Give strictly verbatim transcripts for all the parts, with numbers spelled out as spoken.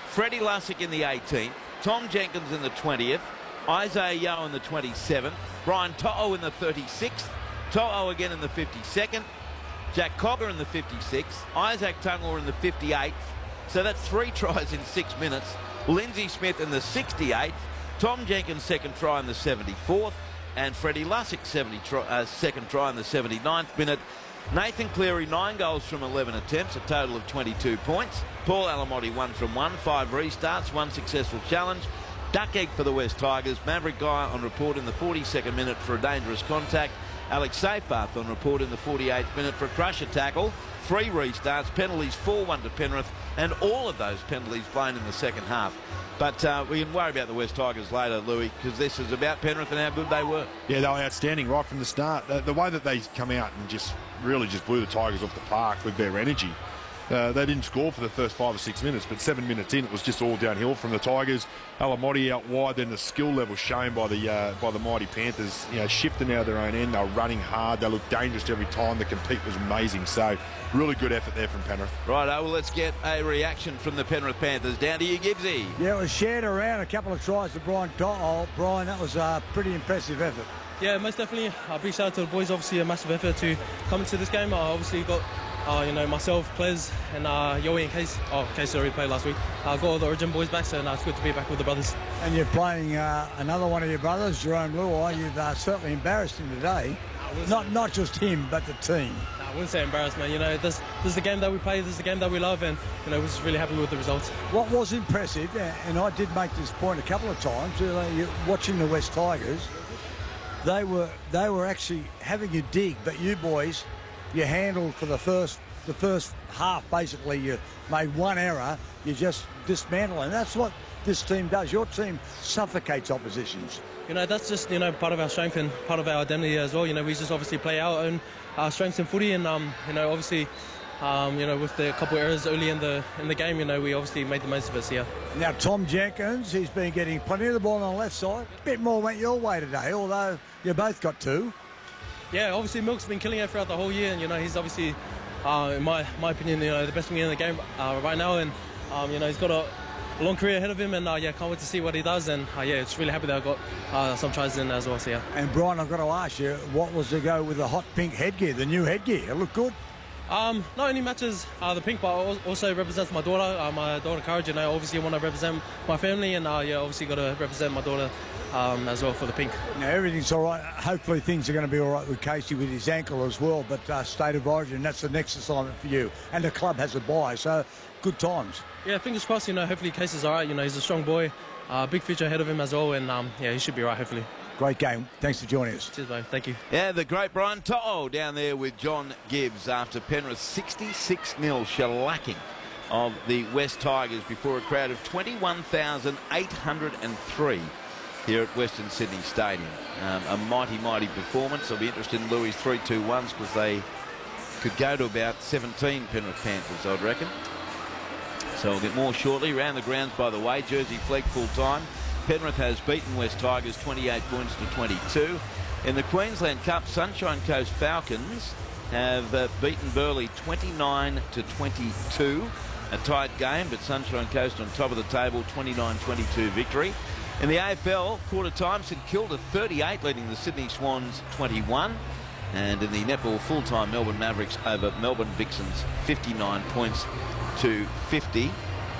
Freddie Lussick in the eighteenth, Tom Jenkins in the twentieth, Isaiah Yeo in the twenty-seventh, Brian To'o in the thirty-sixth, To'o again in the fifty-second, Jack Cogger in the fifty-sixth, Isaac Tungor in the fifty-eighth. So that's three tries in six minutes. Lindsay Smith in the sixty-eighth, Tom Jenkins' second try in the seventy-fourth, and Freddie Lussick's seventy try, uh, second try in the seventy-ninth minute. Nathan Cleary, nine goals from eleven attempts, a total of twenty-two points. Paul Alamotti, one from one, five restarts, one successful challenge. Duck egg for the West Tigers. Maverick Guy on report in the forty-second minute for a dangerous contact. Alex Seyfarth on report in the forty-eighth minute for a crusher tackle. Three restarts, penalties four one to Penrith, and all of those penalties blown in the second half. But uh, we can worry about the West Tigers later, Louis, because this is about Penrith and how good they were. Yeah, they were outstanding right from the start. The, the way that they come out and just really just blew the Tigers off the park with their energy. Uh, they didn't score for the first five or six minutes, but seven minutes in, it was just all downhill from the Tigers. Alamotti out wide, then the skill level shown by the uh, by the mighty Panthers. You know, shifting out of their own end, they were running hard. They looked dangerous every time. The compete was amazing. So, really good effort there from Penrith. Right, well, let's get a reaction from the Penrith Panthers. Down to you, Gibbsy. Yeah, it was shared around. A couple of tries to Brian To'o. Brian, that was a pretty impressive effort. Yeah, most definitely. A big shout out to the boys. Obviously, a massive effort to come into this game. I obviously got. Uh, you know, myself, Ples, and uh, Yoey and Case. Oh, Case already played last week. I uh, got all the Origin boys back, so uh, it's good to be back with the brothers. And you're playing uh, another one of your brothers, Jerome Luai. You've uh, certainly embarrassed him today. Not not just him, but the team. No, I wouldn't say embarrassed, man. You know, this, this is the game that we play. This is the game that we love, and you know, we're just really happy with the results. What was impressive, and I did make this point a couple of times, uh, watching the West Tigers, they were they were actually having a dig, but you boys, you handled for the first. The first half, basically, you made one error, you just dismantle, and that's what this team does. Your team suffocates oppositions. You know, that's just, you know, part of our strength and part of our identity as well. You know, we just obviously play our own uh, strengths in footy, and, um, you know, obviously, um, you know, with the couple of errors early in the in the game, you know, we obviously made the most of it here. Now, Tom Jenkins, he's been getting plenty of the ball on the left side. A bit more went your way today, although you both got two. Yeah, obviously, Milk's been killing it throughout the whole year, and, you know, he's obviously... Uh, in my my opinion, you know, the best winger in the game uh, right now, and um, you know, he's got a, a long career ahead of him, and uh, yeah, can't wait to see what he does. And uh, yeah, it's really happy that I got uh, some tries in as well. So yeah. And Brian, I've got to ask you, what was the go with the hot pink headgear, the new headgear? It looked good. Um, not only matches uh, the pink, but also represents my daughter, uh, my daughter Courage, and I obviously want to represent my family, and uh, yeah, obviously got to represent my daughter. Um, as well for the pink. Now everything's all right. Hopefully things are going to be all right with Casey with his ankle as well. But uh, State of Origin, that's the next assignment for you. And the club has a bye, so good times. Yeah, fingers crossed. You know, hopefully Casey's all right. You know, he's a strong boy, uh, big future ahead of him as well, and um, yeah, he should be right. Hopefully. Great game. Thanks for joining us. Cheers, mate. Thank you. Yeah, the great Brian To'o down there with John Gibbs after Penrith's sixty-six nil shellacking of the West Tigers before a crowd of twenty-one thousand eight hundred three. Here at Western Sydney Stadium. Um, a mighty, mighty performance. I'll be interested in Louis' three two ones because they could go to about seventeen Penrith Panthers, I'd reckon. So we'll get more shortly. Round the grounds, by the way, Jersey Flegg full time. Penrith has beaten West Tigers twenty-eight points to twenty-two. In the Queensland Cup, Sunshine Coast Falcons have uh, beaten Burleigh twenty-nine to twenty-two. A tight game, but Sunshine Coast on top of the table, twenty-nine twenty-two victory. In the A F L, quarter time, St Kilda thirty-eight, leading the Sydney Swans twenty-one. And in the netball full-time, Melbourne Mavericks over Melbourne Vixens fifty-nine points to fifty.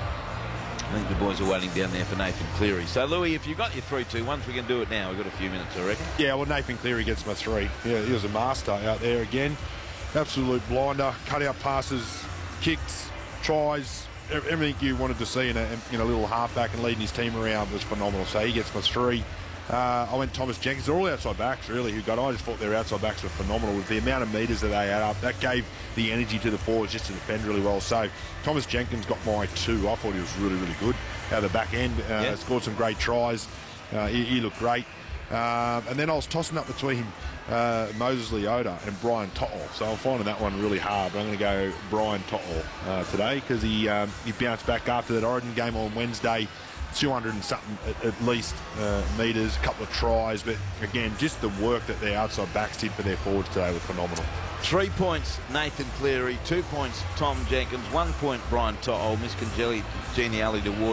I think the boys are waiting down there for Nathan Cleary. So, Louis, if you've got your three two ones, we can do it now. We've got a few minutes, I reckon. Yeah, well, Nathan Cleary gets my three. Yeah, he was a master out there again. Absolute blinder, cut-out passes, kicks, tries, everything you wanted to see in a, in a little halfback and leading his team around was phenomenal. So he gets my three. Uh, I went Thomas Jenkins. They're all outside backs, really, who got I just thought their outside backs were phenomenal. With the amount of metres that they had up, that gave the energy to the forwards just to defend really well. So Thomas Jenkins got my two. I thought he was really, really good out of the back end. Uh, yeah. Scored some great tries. Uh, he, he looked great. Uh, and then I was tossing up between uh, Moses Leota and Brian To'o. So I'm finding that one really hard. But I'm going to go Brian To'o uh, today because he, um, he bounced back after that Origin game on Wednesday. two hundred and something at, at least uh, metres, a couple of tries, but again, just the work that their outside backs did for their forwards today was phenomenal. Three points, Nathan Cleary. Two points, Tom Jenkins. One point, Brian To'o. Miss Congeniality award.